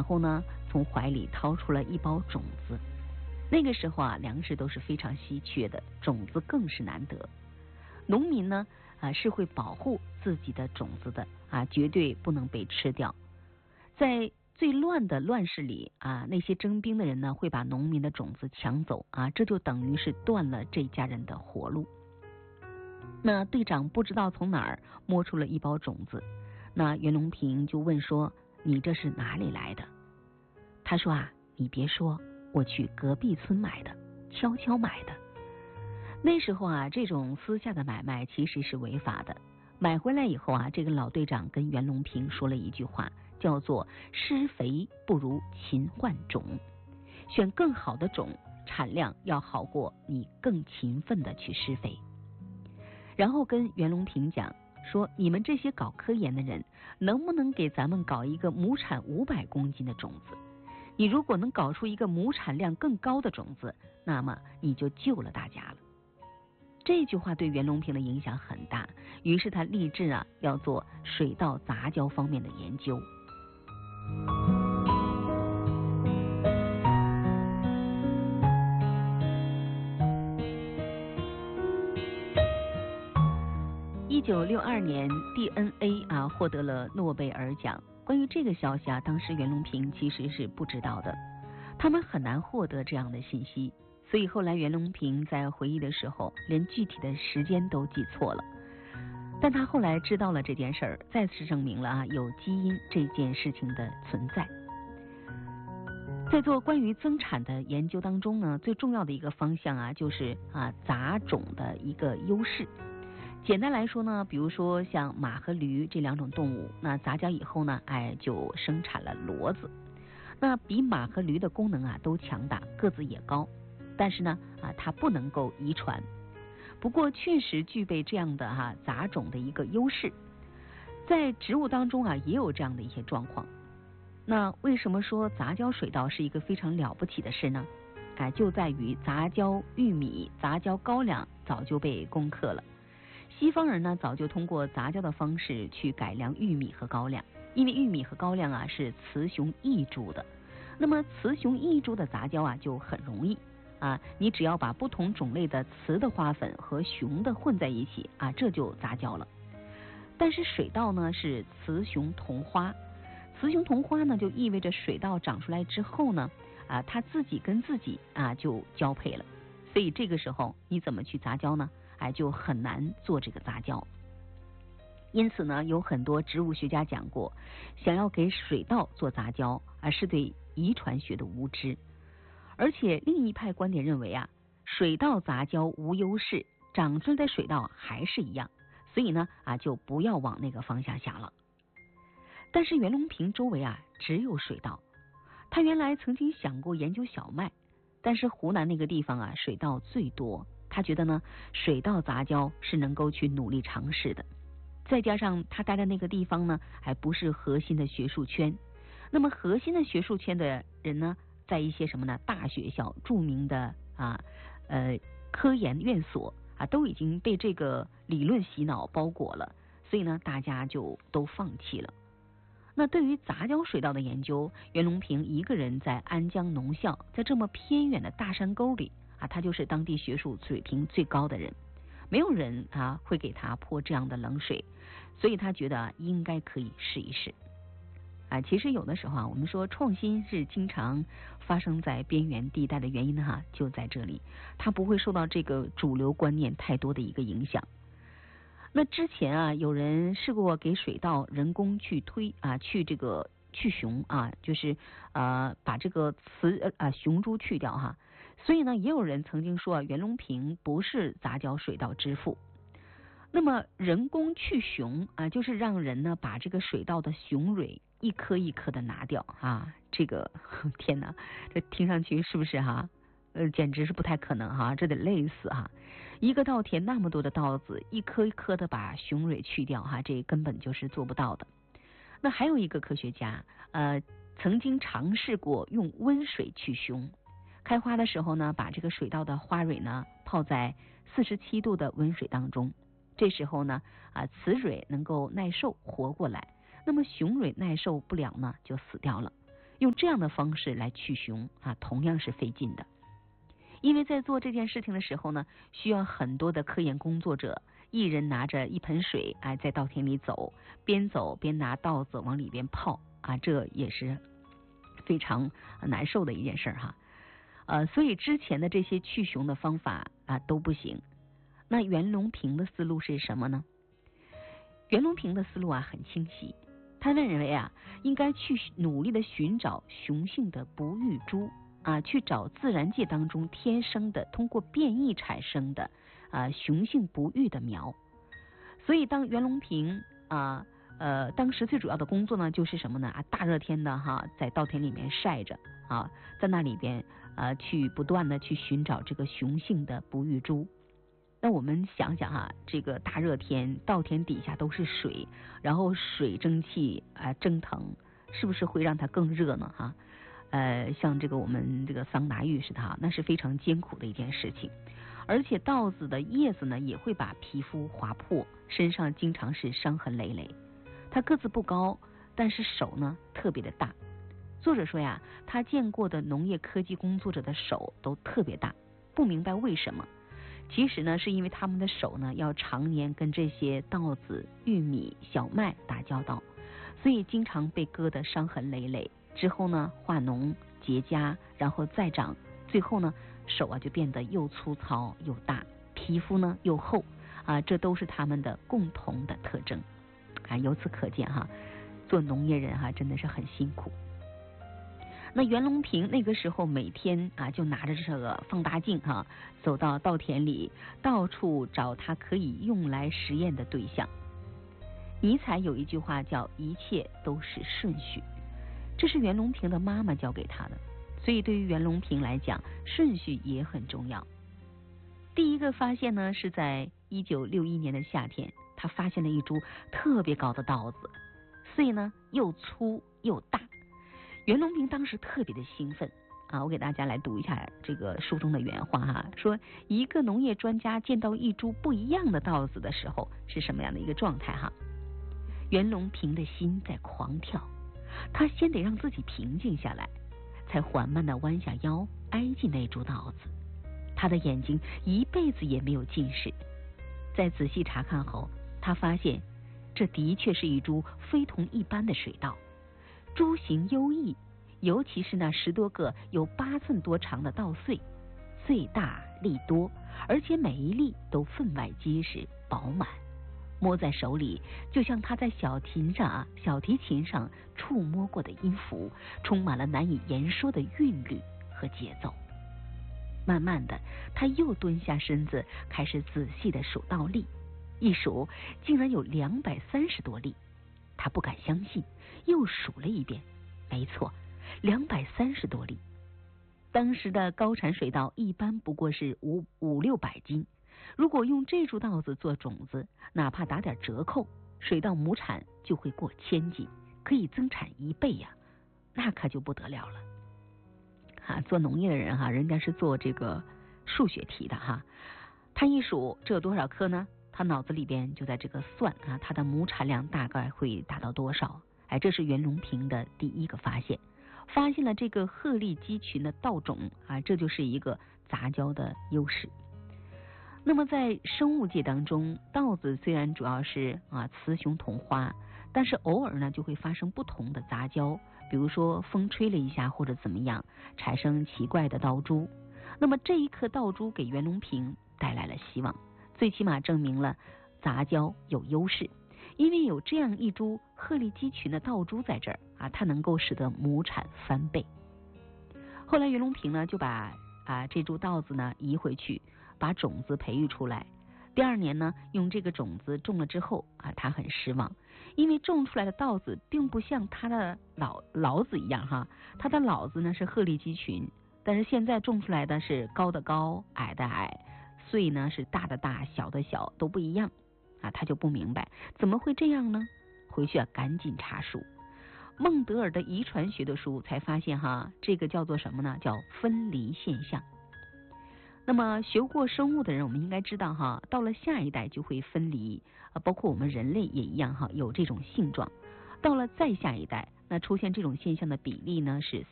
然后呢从怀里掏出了一包种子。那个时候啊，粮食都是非常稀缺的，种子更是难得。农民呢是会保护自己的种子的绝对不能被吃掉。在最乱的乱世里那些征兵的人呢会把农民的种子抢走这就等于是断了这家人的活路。那队长不知道从哪儿摸出了一包种子，那袁隆平就问说：“你这是哪里来的？”他说你别说，我去隔壁村买的，悄悄买的。那时候这种私下的买卖其实是违法的。买回来以后这个老队长跟袁隆平说了一句话，叫做施肥不如勤换种，选更好的种，产量要好过你更勤奋的去施肥。然后跟袁隆平讲说，你们这些搞科研的人，能不能给咱们搞一个亩产500公斤的种子？你如果能搞出一个亩产量更高的种子，那么你就救了大家了。这句话对袁隆平的影响很大，于是他立志要做水稻杂交方面的研究。1962年 DNA 获得了诺贝尔奖。关于这个消息当时袁隆平其实是不知道的，他们很难获得这样的信息，所以后来袁隆平在回忆的时候连具体的时间都记错了。但他后来知道了这件事儿，再次证明了有基因这件事情的存在。在做关于增产的研究当中呢，最重要的一个方向就是杂种的一个优势。简单来说呢，比如说像马和驴这两种动物，那杂交以后呢就生产了骡子。那比马和驴的功能都强大，个子也高，但是呢它不能够遗传。不过确实具备这样的杂种的一个优势。在植物当中也有这样的一些状况。那为什么说杂交水稻是一个非常了不起的事呢？就在于杂交玉米、杂交高粱早就被攻克了。西方人呢早就通过杂交的方式去改良玉米和高粱，因为玉米和高粱是雌雄异株的。那么雌雄异株的杂交就很容易你只要把不同种类的雌的花粉和雄的混在一起这就杂交了。但是水稻呢是雌雄同花，雌雄同花呢就意味着水稻长出来之后呢它自己跟自己就交配了，所以这个时候你怎么去杂交呢？就很难做这个杂交。因此呢，有很多植物学家讲过，想要给水稻做杂交是对遗传学的无知。而且另一派观点认为水稻杂交无优势，长出来的水稻还是一样，所以呢就不要往那个方向想了。但是袁隆平周围只有水稻，他原来曾经想过研究小麦，但是湖南那个地方水稻最多，他觉得呢水稻杂交是能够去努力尝试的。再加上他待的那个地方呢还不是核心的学术圈，那么核心的学术圈的人呢在一些什么呢大学校、著名的科研院所都已经被这个理论洗脑包裹了，所以呢大家就都放弃了。那对于杂交水稻的研究，袁隆平一个人在安江农校，在这么偏远的大山沟里他就是当地学术水平最高的人，没有人会给他泼这样的冷水，所以他觉得应该可以试一试其实有的时候我们说创新是经常发生在边缘地带的原因呢就在这里，它不会受到这个主流观念太多的一个影响。那之前有人试过给水稻人工去去这个去雄就是把这个雄株去掉所以呢也有人曾经说袁隆平不是杂交水稻之父。那么人工去雄就是让人呢把这个水稻的雄蕊一颗一颗的拿掉这个天哪，这听上去是不是简直是不太可能这得累死一个稻田那么多的稻子，一颗一颗的把雄蕊去掉这根本就是做不到的。那还有一个科学家曾经尝试过用温水去雄，开花的时候呢把这个水稻的花蕊呢泡在47度的温水当中，这时候呢雌蕊能够耐受活过来，那么雄蕊耐受不了呢就死掉了。 用这样的方式来去雄同样是费劲的。因为在做这件事情的时候呢，需要很多的科研工作者，一人拿着一盆水在稻田里走边拿稻子往里边泡这也是非常难受的一件事哈。所以之前的这些去雄的方法都不行。那袁隆平的思路是什么呢？袁隆平的思路很清晰，他认为应该去努力的寻找雄性的不育株去找自然界当中天生的通过变异产生的雄性不育的苗。所以当袁隆平当时最主要的工作呢就是什么呢大热天的在稻田里面晒着在那里边去不断的去寻找这个雄性的不育株。那我们想想这个大热天，稻田底下都是水，然后水蒸气蒸腾，是不是会让它更热呢像这个我们这个桑拿浴似的那是非常艰苦的一件事情。而且稻子的叶子呢也会把皮肤划破，身上经常是伤痕累累。他个子不高，但是手呢特别的大。作者说他见过的农业科技工作者的手都特别大，不明白为什么。其实呢是因为他们的手呢要常年跟这些稻子、玉米、小麦打交道，所以经常被割得伤痕累累。之后呢化脓结痂，然后再长，最后呢手就变得又粗糙又大，皮肤呢又厚这都是他们的共同的特征由此可见做农业人真的是很辛苦。那袁隆平那个时候每天就拿着这个放大镜走到稻田里，到处找他可以用来实验的对象。尼采有一句话叫一切都是顺序，这是袁隆平的妈妈教给他的，所以对于袁隆平来讲，顺序也很重要。第一个发现呢是在1961年的夏天，他发现了一株特别高的稻子，穗呢又粗又大。袁隆平当时特别的兴奋我给大家来读一下这个书中的原话说一个农业专家见到一株不一样的稻子的时候是什么样的一个状态袁隆平的心在狂跳，他先得让自己平静下来，才缓慢地弯下腰挨近那株稻子。他的眼睛一辈子也没有近视，在仔细查看后，他发现这的确是一株非同一般的水稻，株形优异，尤其是那10多个有8寸多长的稻穗，穗大粒多，而且每一粒都分外结实饱满，摸在手里就像他在小提琴上触摸过的音符，充满了难以言说的韵律和节奏。慢慢的，他又蹲下身子，开始仔细的数稻粒，一数竟然有230多粒。他不敢相信，又数了一遍，没错，230多粒。当时的高产水稻一般不过是500-600斤，如果用这株稻子做种子，哪怕打点折扣，水稻亩产就会过1000斤，可以增产1倍那可就不得了了做农业的人人家是做这个数学题的他一数这有多少颗呢？他脑子里边就在这个算他的亩产量大概会达到多少。这是袁隆平的第一个发现，发现了这个鹤立鸡群的稻种这就是一个杂交的优势。那么在生物界当中，稻子虽然主要是雌雄同花，但是偶尔呢就会发生不同的杂交，比如说风吹了一下或者怎么样，产生奇怪的稻株。那么这一颗稻株给袁隆平带来了希望，最起码证明了杂交有优势，因为有这样一株鹤立鸡群的稻株在这儿它能够使得亩产翻倍。后来袁隆平呢就把这株稻子呢移回去，把种子培育出来。第2年呢用这个种子种了之后他很失望，因为种出来的稻子并不像他的老子一样他的老子呢是鹤立鸡群，但是现在种出来的是高的高，矮的矮，穗呢是大的大，小的小，都不一样他就不明白怎么会这样呢？回去赶紧查书。孟德尔的遗传学的书才发现这个叫做什么呢？叫分离现象。那么学过生物的人我们应该知道到了下一代就会分离包括我们人类也一样有这种性状。到了再下一代， 那出现这种现象的比例呢是